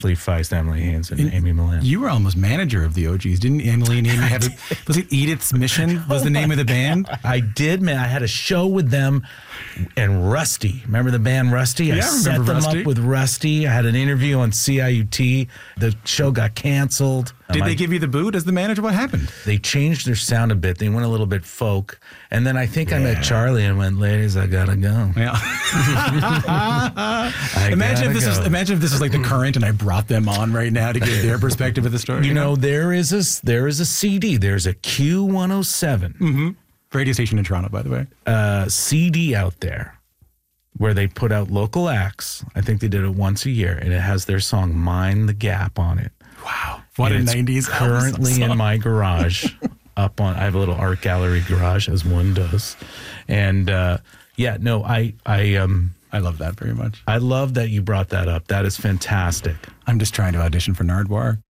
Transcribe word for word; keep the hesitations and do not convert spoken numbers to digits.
Lee Feist, Emily Haynes, and, and Amy Millan. You were almost manager of the O Gs. Didn't Emily and Amy have a, was it Edith's Mission was the name of the band? I did, man. I had a show with them and Rusty. Remember the band Rusty? Yeah, I, I set them Rusty. up with Rusty. I had an interview on C I U T. The show got canceled. Did um, they I, give you the boot as the manager? What happened? They changed their sound a bit. They went a little bit folk. And then I think yeah. I met Charlie and went, ladies, I gotta go. Yeah. I imagine if this go. is imagine if this is like the current and I brought them on right now to give their perspective of the story. You, you know, know, there is a there is a C D. There's a Q one oh seven. Mm-hmm. Radio station in Toronto, by the way. Uh, C D out there where they put out local acts. I think they did it once a year, and it has their song "Mind the Gap" on it. Wow. What and a nineties currently in my garage up on I have a little art gallery garage, as one does. And uh yeah, no, I I um I love that very much. I love that you brought that up. That is fantastic. I'm just trying to audition for Nardwuar.